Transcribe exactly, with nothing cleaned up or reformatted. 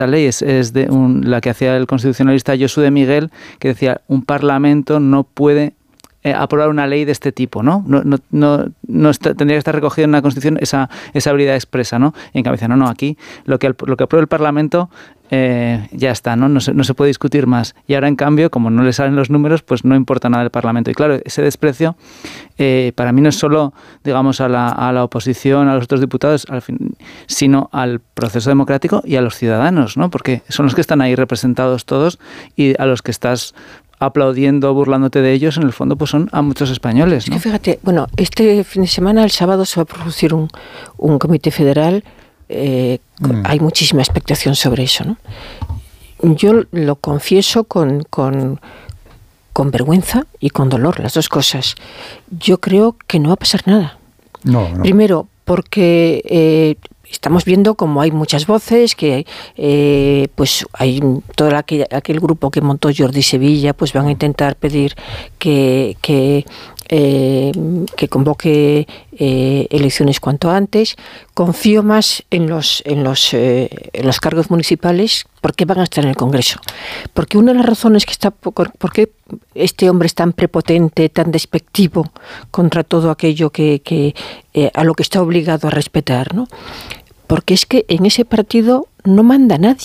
La ley es, es de un, la que hacía el constitucionalista Josu de Miguel, que decía un parlamento no puede eh, aprobar una ley de este tipo, ¿no? No, no, no, no está, tendría que estar recogido en la Constitución esa, esa habilidad expresa, ¿no? Y en cambio dice, no, no, aquí lo que, lo que apruebe el Parlamento eh, ya está, ¿no? No se, no se puede discutir más. Y ahora, en cambio, como no le salen los números, pues no importa nada del Parlamento. Y claro, ese desprecio eh, para mí no es solo, digamos, a la, a la oposición, a los otros diputados, al fin, sino al proceso democrático y a los ciudadanos, ¿no? Porque son los que están ahí representados todos y a los que estás aplaudiendo, burlándote de ellos, en el fondo pues son a muchos españoles, ¿no? Es que fíjate, bueno, este fin de semana, el sábado, se va a producir un, un comité federal. Eh, mm. Hay muchísima expectación sobre eso, ¿no? Yo lo confieso con, con, con vergüenza y con dolor, las dos cosas. Yo creo que no va a pasar nada. No, no. Primero, porque eh, estamos viendo como hay muchas voces, que eh, pues hay todo aquel, aquel grupo que montó Jordi Sevilla, pues van a intentar pedir que, que, eh, que convoque eh, elecciones cuanto antes. Confío más en los, en los, eh, en los cargos municipales, porque van a estar en el Congreso. Porque una de las razones que está, por qué este hombre es tan prepotente, tan despectivo contra todo aquello que, que eh, a lo que está obligado a respetar, ¿no? Porque es que en ese partido no manda nadie.